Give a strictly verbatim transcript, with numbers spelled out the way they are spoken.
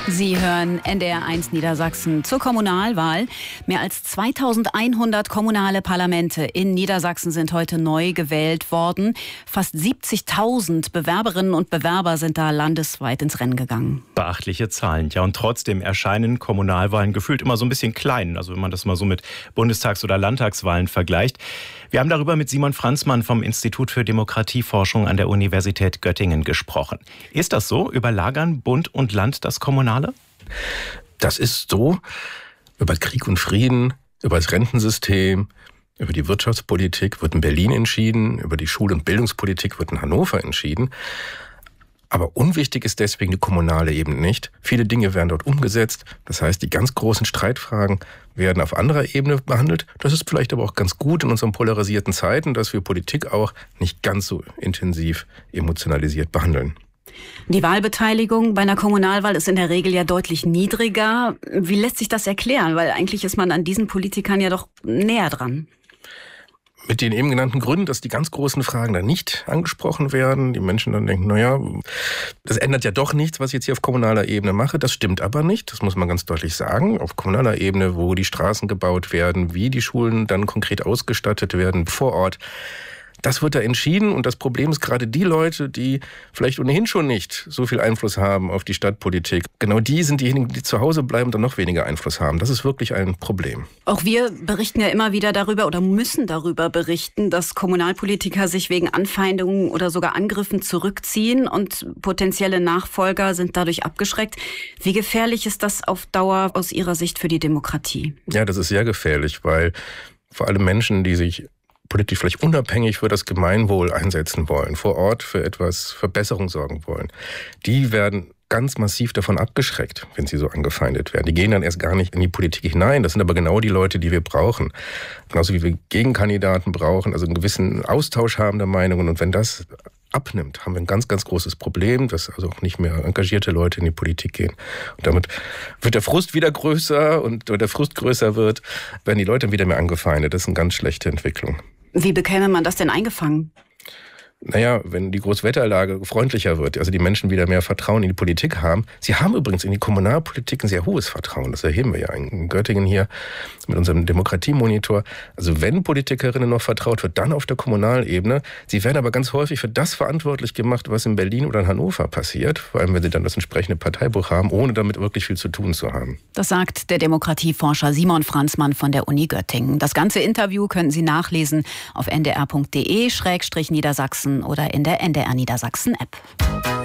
Sie hören N D R eins Niedersachsen zur Kommunalwahl. Mehr als zweitausendeinhundert kommunale Parlamente in Niedersachsen sind heute neu gewählt worden. Fast siebzigtausend Bewerberinnen und Bewerber sind da landesweit ins Rennen gegangen. Beachtliche Zahlen. Ja, und trotzdem erscheinen Kommunalwahlen gefühlt immer so ein bisschen klein. Also wenn man das mal so mit Bundestags- oder Landtagswahlen vergleicht. Wir haben darüber mit Simon Franzmann vom Institut für Demokratieforschung an der Universität Göttingen gesprochen. Ist das so? Überlagern Bund und Land das Kommunale? Das ist so. Über Krieg und Frieden, über das Rentensystem, über die Wirtschaftspolitik wird in Berlin entschieden, über die Schul- und Bildungspolitik wird in Hannover entschieden. Aber unwichtig ist deswegen die kommunale Ebene nicht. Viele Dinge werden dort umgesetzt. Das heißt, die ganz großen Streitfragen werden auf anderer Ebene behandelt. Das ist vielleicht aber auch ganz gut in unseren polarisierten Zeiten, dass wir Politik auch nicht ganz so intensiv emotionalisiert behandeln. Die Wahlbeteiligung bei einer Kommunalwahl ist in der Regel ja deutlich niedriger. Wie lässt sich das erklären? Weil eigentlich ist man an diesen Politikern ja doch näher dran. Mit den eben genannten Gründen, dass die ganz großen Fragen dann nicht angesprochen werden. Die Menschen dann denken, naja, das ändert ja doch nichts, was ich jetzt hier auf kommunaler Ebene mache. Das stimmt aber nicht, das muss man ganz deutlich sagen. Auf kommunaler Ebene, wo die Straßen gebaut werden, wie die Schulen dann konkret ausgestattet werden vor Ort, das wird da entschieden. Und das Problem ist gerade die Leute, die vielleicht ohnehin schon nicht so viel Einfluss haben auf die Stadtpolitik. Genau die sind diejenigen, die zu Hause bleiben und dann noch weniger Einfluss haben. Das ist wirklich ein Problem. Auch wir berichten ja immer wieder darüber oder müssen darüber berichten, dass Kommunalpolitiker sich wegen Anfeindungen oder sogar Angriffen zurückziehen und potenzielle Nachfolger sind dadurch abgeschreckt. Wie gefährlich ist das auf Dauer aus Ihrer Sicht für die Demokratie? Ja, das ist sehr gefährlich, weil vor allem Menschen, die sich politisch vielleicht unabhängig für das Gemeinwohl einsetzen wollen, vor Ort für etwas Verbesserung sorgen wollen, die werden ganz massiv davon abgeschreckt, wenn sie so angefeindet werden. Die gehen dann erst gar nicht in die Politik hinein. Das sind aber genau die Leute, die wir brauchen. Genauso wie wir Gegenkandidaten brauchen, also einen gewissen Austausch haben der Meinungen. Und wenn das abnimmt, haben wir ein ganz, ganz großes Problem, dass also auch nicht mehr engagierte Leute in die Politik gehen. Und damit wird der Frust wieder größer und wenn der Frust größer wird, werden die Leute wieder mehr angefeindet. Das ist eine ganz schlechte Entwicklung. Wie bekäme man das denn eingefangen? Naja, wenn die Großwetterlage freundlicher wird, also die Menschen wieder mehr Vertrauen in die Politik haben. Sie haben übrigens in die Kommunalpolitik ein sehr hohes Vertrauen. Das erheben wir ja in Göttingen hier mit unserem Demokratiemonitor. Also wenn Politikerinnen noch vertraut wird, dann auf der Kommunalebene. Sie werden aber ganz häufig für das verantwortlich gemacht, was in Berlin oder in Hannover passiert. Vor allem, wenn sie dann das entsprechende Parteibuch haben, ohne damit wirklich viel zu tun zu haben. Das sagt der Demokratieforscher Simon Franzmann von der Uni Göttingen. Das ganze Interview können Sie nachlesen auf n d r punkt d e Schrägstrich Niedersachsen oder in der N D R Niedersachsen App.